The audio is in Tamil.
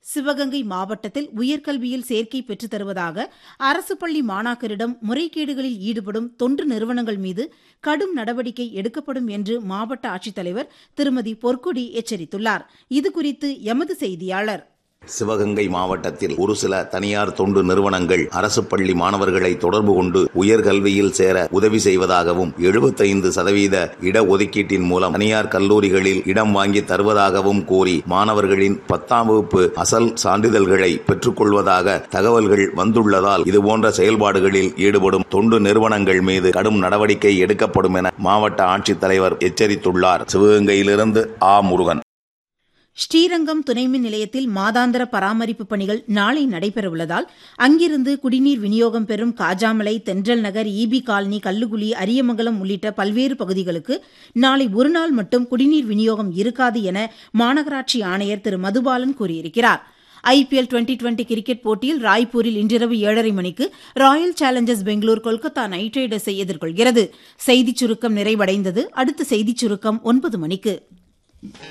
சிவகங்கை மாவட்டத்தில் உயர்கல்வியில் சேர்க்கை பெற்றுத் தருவதாக அரசு பள்ளி மாணாக்கரிடம் முறைகேடுகளில் ஈடுபடும் தொண்டு நிறுவனங்கள் மீது கடும் நடவடிக்கை எடுக்கப்படும் என்று மாவட்ட ஆட்சித்தலைவர் திருமதி பொற்கொடி எச்சரித்துள்ளார். இதுகுறித்து எமது செய்தியாளர். சிவகங்கை மாவட்டத்தில் ஒரு சில தனியார் தொண்டு நிறுவனங்கள் அரசு பள்ளி மாணவர்களை தொடர்பு கொண்டு உயர்கல்வியில் சேர உதவி செய்வதாகவும் 75% இடஒதுக்கீட்டின் மூலம் தனியார் கல்லூரிகளில் இடம் வாங்கி தருவதாகவும் கூறி மாணவர்களின் 10ஆம் வகுப்பு அசல் சான்றிதழ்களை பெற்றுக் கொள்வதாக தகவல்கள் வந்துள்ளதால் இதுபோன்ற செயல்பாடுகளில் ஈடுபடும் தொண்டு நிறுவனங்கள் மீது கடும் நடவடிக்கை எடுக்கப்படும் என மாவட்ட ஆட்சித்தலைவர் எச்சரித்துள்ளார். சிவகங்கையிலிருந்து முருகன். ஸ்ரீரங்கம் துணைமின் நிலையத்தில் மாதாந்திர பராமரிப்பு பணிகள் நாளை நடைபெறவுள்ளதால் அங்கிருந்து குடிநீர் விநியோகம் பெறும் காஜாமலை, தென்றல் நகர், EB காலனி, கல்லுகுழி, அரியமங்கலம் உள்ளிட்ட பல்வேறு பகுதிகளுக்கு நாளை ஒருநாள் மட்டும் குடிநீர் விநியோகம் இருக்காது என மாநகராட்சி ஆணையர் திரு மதுபாலன் கூறியிருக்கிறார். IPL 2020 கிரிக்கெட் போட்டியில் ராய்ப்பூரில் இன்றிரவு 7:30 மணிக்கு Royal Challengers Bangalore Kolkata night ரைடர்ஸை எதிர்கொள்கிறது. செய்திச் சுருக்கம் நிறைவடைந்தது. அடுத்த செய்திச் சுருக்கம் 9 மணிக்கு.